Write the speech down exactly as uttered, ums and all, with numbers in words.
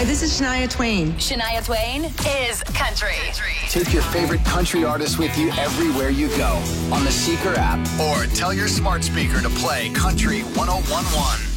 Hi, this is Shania Twain. Shania Twain is country. Take your favorite country artists with you everywhere you go on the Seeker app, or tell your smart speaker to play Country one oh one one.